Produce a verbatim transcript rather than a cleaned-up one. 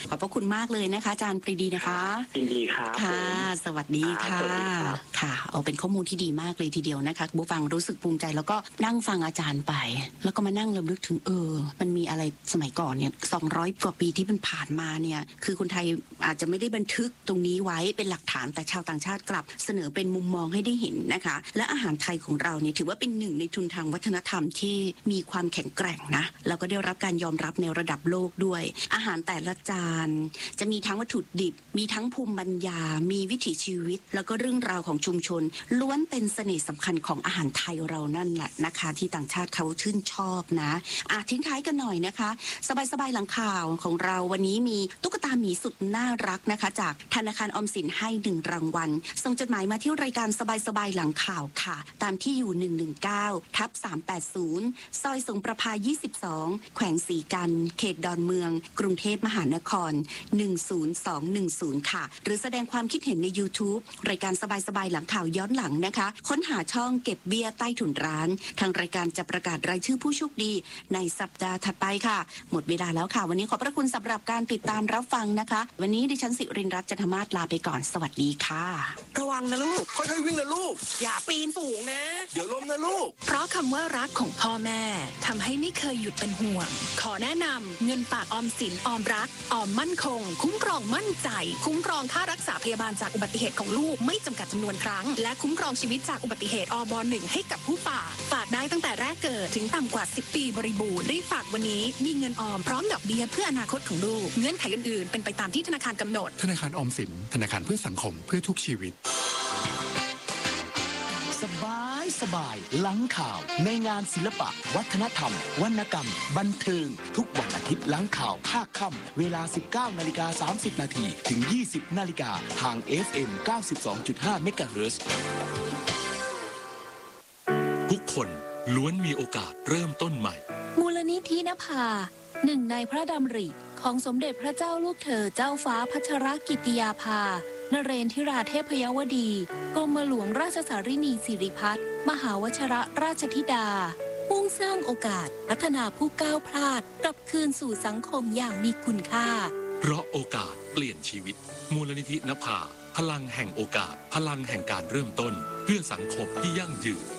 ขอบพระคุณมากเลยนะคะอาจารย์ปรีดีนะคะยินดีครับค่ะสวัสดีค่ะค่ะเอาเป็นข้อมูลที่ดีมากเลยทีเดียวนะคะผู้ฟังรู้สึกภูมิใจแล้วก็นั่งฟังอาจารย์ไปแล้วก็มานั่งรำลึกถึงเออมันมีอะไรสมัยก่อนเนี่ยสองร้อยกว่าปีที่มันผ่านมาเนี่ยคือคนไทยอาจจะไม่ได้บันทึกตรงนี้ไว้เป็นหลักฐานแต่ชาวต่างชาติกลับเสนอเป็นมุมมองให้ได้เห็นนะคะและอาหารไทยของเราเนี่ยถือว่าเป็นหนึ่งในทุนทางวัฒนธรรมที่มีความแข็งแกร่งนะแล้วก็ได้รับการยอมรับในระดับโลกด้วยอาหารแต่ละจานจะมีทั้งวัตถุดิบมีทั้งภูมิปัญญามีวิถีชีวิตแล้วก็เรื่องราวของชุมชนล้วนเป็นเสน่ห์สำคัญของอาหารไทยเรานั่นแหละนะคะที่ต่างชาติเขาชื่นชอบนะอ่ะทิ้งท้ายกันหน่อยนะคะสบายๆหลังข่าวของเราวันนี้มีตุ๊กตาหมีสุดน่ารักนะคะจากธนาคารออมสินให้หนึ่งรางวัลส่งจดหมายมาที่รายการสบายๆหลังข่าวค่ะตามที่อยู่หนึ่งหนึ่งเก้าทับสามแปดศูนย์ซอยสงประภายี่สิบสองแขวงศรีกันเขตดอนเมืองกรุงเทพมหานครหนึ่งศูนย์สองหนึ่งศูนย์ค่ะหรือแสดงความคิดเห็นใน YouTube รายการสบายๆหลังข่าวย้อนหลังนะคะค้นหาช่องเก็บเบี้ยใต้ถุนร้านทางรายการจะประกาศรายชื่อผู้โชคดีในสัปดาห์ถัดไปค่ะหมดเวลาแล้วค่ะวันนี้ขอบพระคุณสำหรับการติดตามรับฟังนะคะวันนี้ดิฉันสิรินรัตน์จันทมาศลาไปก่อนสวัสดีค่ะระวังนะลูกค่อยๆวิ่งนะลูกอย่าปีนสูงนะเดี๋ยวล้มนะลูกเพราะคำว่ารักของพ่อแม่ทำให้ไม่เคยหยุดเป็นห่วงขอแนะนำเงินฝากออมสินออมรักออมมั่นคงคุ้มครองมั่นใจคุ้มครองค่ารักษาพยาบาลจากอุบัติเหตุของลูกไม่จำกัดจำนวนครั้งและคุ้มครองชีวิตจากอุบัติเหตุอบหนึ่งให้กับผู้ฝากฝากได้ตั้งแต่แรกเกิดถึงต่ำกว่าสิบปีบริบูรณ์รีบฝากวันนี้มีเงินออมพร้อมดอกเบี้ยเพื่ออนาคตของลูกเงื่อนไขอื่นๆเป็นไปตามที่ธนาคารกำหนดธนาคารออมสินธนาคารเพื่อสังคมเพื่อทุกชีวิตสบายสบายหลังข่าวในงานศิลปะวัฒนธรรมวรรณกรรมบันเทิงทุกวันอาทิตย์หลังข่าวภาคค่ำเวลา สิบเก้านาฬิกาสามสิบนาทีถึง ยี่สิบนาฬิกาทาง เอฟ เอ็ม เก้าสิบสองจุดห้า เมกะเฮิรตซ์ทุกคนล้วนมีโอกาสเริ่มต้นใหม่มูลนิธินภาหนึ่งในพระดำริของสมเด็จพระเจ้าลูกเธอเจ้าฟ้าพัชรกิติยาภานเรนทิราเทพยวดีกรมหลวงราชสารินีสิริพัฒน์มหาวชรราชธิดามุ่งสร้างโอกาสพัฒนาผู้ก้าวพลาดกลับคืนสู่สังคมอย่างมีคุณค่าเพราะโอกาสเปลี่ยนชีวิตมูลนิธินภาพลังแห่งโอกาสพลังแห่งการเริ่มต้นเพื่อสังคมที่ยั่งยืน